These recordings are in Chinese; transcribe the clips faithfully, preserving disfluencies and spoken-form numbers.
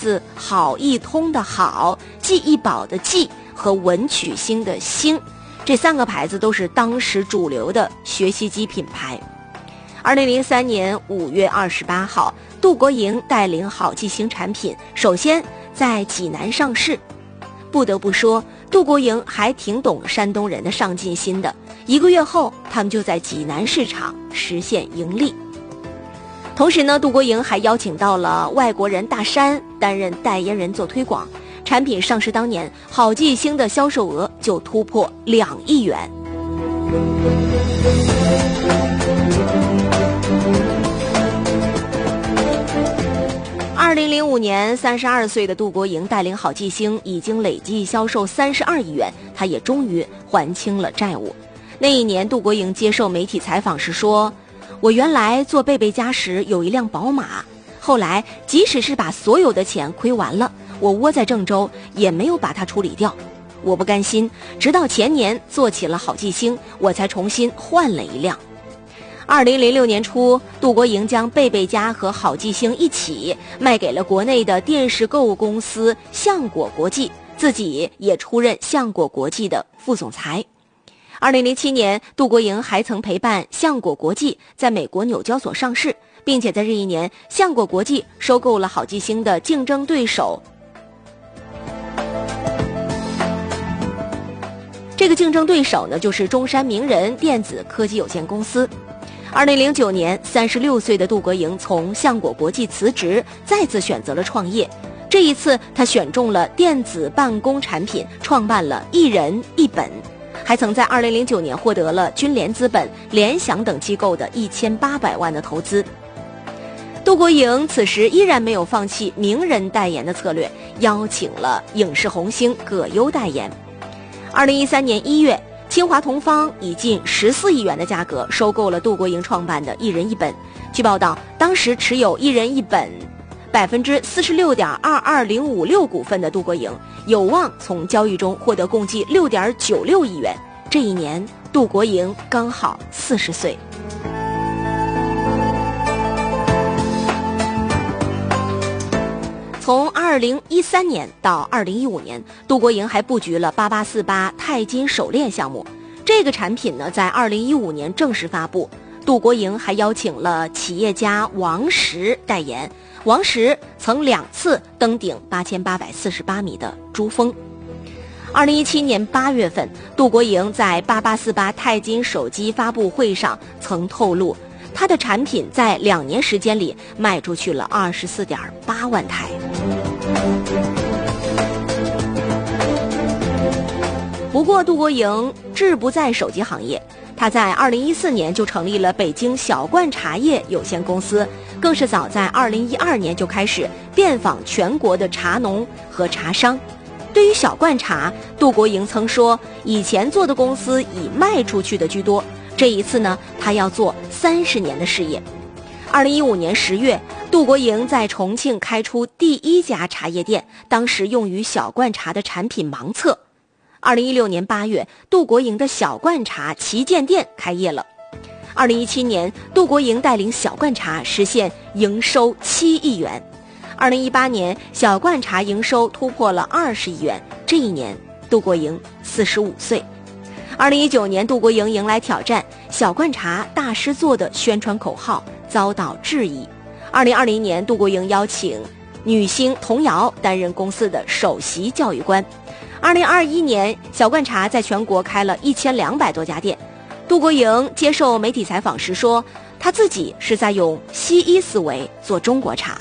字好易通的好、记忆宝的记和文曲星的星，这三个牌子都是当时主流的学习机品牌。二零零三年五月二十八号，杜国营带领好记星产品首先在济南上市。不得不说，杜国营还挺懂山东人的上进心的，一个月后他们就在济南市场实现盈利。同时呢，杜国营还邀请到了外国人大山担任代言人做推广，产品上市当年，好记星的销售额就突破两亿元。二零零五年，三十二岁的杜国营带领好记星已经累计销售三十二亿元，他也终于还清了债务。那一年，杜国营接受媒体采访时说：“我原来做贝贝家时有一辆宝马，后来即使是把所有的钱亏完了，我窝在郑州也没有把它处理掉。我不甘心，直到前年做起了好记星，我才重新换了一辆。”二零零六年初，杜国营将贝贝家和好记星一起卖给了国内的电视购物公司橡果国际，自己也出任橡果国际的副总裁。二零零七年，杜国营还曾陪伴橡果国际在美国纽交所上市，并且在这一年，橡果国际收购了好记星的竞争对手。这个竞争对手呢，就是中山名人电子科技有限公司。二零零九年，三十六岁的杜国营从橡果国际辞职，再次选择了创业。这一次，他选中了电子办公产品，创办了一人一本，还曾在二零零九年获得了君联资本、联想等机构的一千八百万的投资。杜国营此时依然没有放弃名人代言的策略，邀请了影视红星葛优代言。二零一三年一月，清华同方以近十四亿元的价格收购了杜国营创办的一人一本。据报道，当时持有一人一本百分之四十六点二二零五六股份的杜国营，有望从交易中获得共计六点九六亿元。这一年，杜国营刚好四十岁。从二零一三年到二零一五年，杜国营还布局了八八四八钛金手链项目。这个产品呢，在二零一五年正式发布。杜国营还邀请了企业家王石代言，王石曾两次登顶八千八百四十八米的珠峰。二零一七年八月份，杜国营在八八四八钛金手机发布会上曾透露，他的产品在两年时间里卖出去了二十四点八万台。不过，杜国营志不在手机行业，他在二零一四年就成立了北京小罐茶叶有限公司，更是早在二零一二年就开始遍访全国的茶农和茶商。对于小罐茶，杜国营曾说，以前做的公司以卖出去的居多，这一次呢，他要做三十年的事业。二零一五年十月，杜国营在重庆开出第一家茶叶店，当时用于小罐茶的产品盲测。二零一六年八月，杜国营的小罐茶旗舰店开业了。二零一七年，杜国营带领小罐茶实现营收七亿元。二零一八年，小罐茶营收突破了二十亿元。这一年，杜国营四十五岁。二零一九年，杜国营迎来挑战，小罐茶大师做的宣传口号遭到质疑。二零二零年，杜国营邀请女星童瑶担任公司的首席教育官。二零二一年，小罐茶在全国开了一千两百多家店。杜国营接受媒体采访时说，他自己是在用西医思维做中国茶。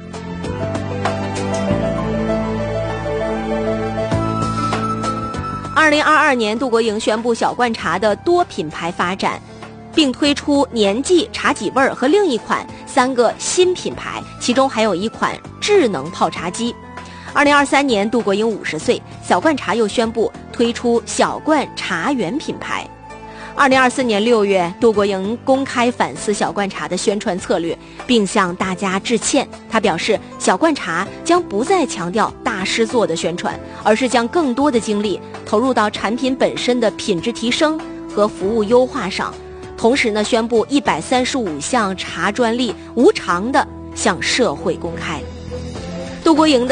二零二二年，杜国营宣布小罐茶的多品牌发展，并推出年季、茶几味儿和另一款三个新品牌，其中还有一款智能泡茶机。二零二三年，杜国营五十岁，小罐茶又宣布推出小罐茶园品牌。二零二四年六月，杜国营公开反思小罐茶的宣传策略，并向大家致歉。他表示，小罐茶将不再强调大师做的宣传，而是将更多的精力投入到产品本身的品质提升和服务优化上。同时呢，宣布一百三十五项茶专利无偿的向社会公开。杜国营的